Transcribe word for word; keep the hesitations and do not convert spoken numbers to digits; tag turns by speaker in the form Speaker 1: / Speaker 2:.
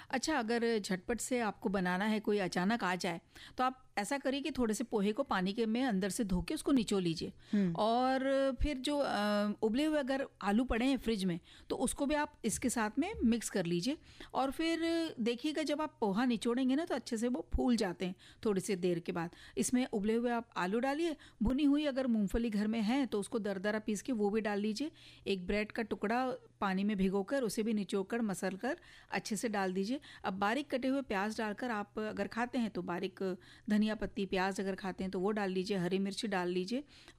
Speaker 1: अच्छा, अगर झटपट से आपको बनाना है, कोई अचानक आ जाए, तो आप ऐसा करिए कि थोड़े से पोहे को पानी के में अंदर से धो के उसको निचोड़ लीजिए। और फिर जो अ, उबले हुए अगर आलू पड़े हैं फ्रिज में, तो उसको भी आप इसके साथ में मिक्स कर लीजिए। और फिर देखिएगा जब आप पोहा निचोड़ेंगे ना, तो अच्छे से वो फूल जाते हैं थोड़ी सी देर के बाद। इसमें उबले हुए आप आलू डालिए, भुनी हुई अगर मूंगफली घर में है तो उसको दरदरा पीस के वो भी डाल लीजिए। एक ब्रेड का टुकड़ा पानी में भिगोकर उसे भी निचोड़कर मसल कर अच्छे से डाल दीजिए। अब बारीक कटे हुए प्याज डालकर, आप अगर खाते हैं तो बारीक धनिया पत्ती, प्याज अगर खाते हैं तो वो डाल लीजिए, हरी मिर्च डाल लीजिए।